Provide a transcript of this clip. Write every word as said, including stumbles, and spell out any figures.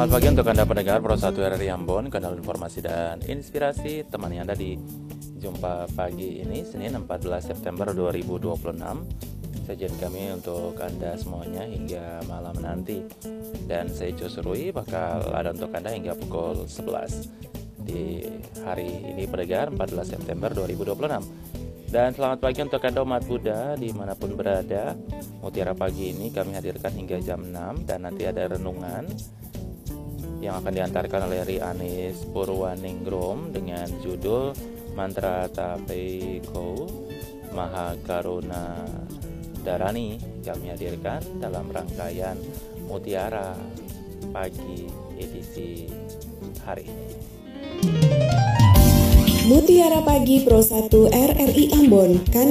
Selamat pagi untuk Anda pendengar Pro satu R R I Ambon, kanal informasi dan inspirasi. Temani Anda di jumpa pagi ini, Senin empat belas September dua ribu dua puluh enam. Sajian kami untuk Anda semuanya hingga malam nanti. Dan saya Josurui bakal ada untuk Anda hingga pukul sebelas di hari ini pendengar empat belas September dua ribu dua puluh enam. Dan selamat pagi untuk Anda umat Buddha dimanapun berada. Mutiara pagi ini kami hadirkan hingga jam enam. Dan nanti ada renungan yang akan diantarkan oleh Rianis Purwaningrum dengan judul Mantra Tapei Kou Maha Karuna Darani. Kami hadirkan dalam rangkaian Mutiara Pagi edisi hari ini. Mutiara Pagi Pro satu R R I Ambon, kan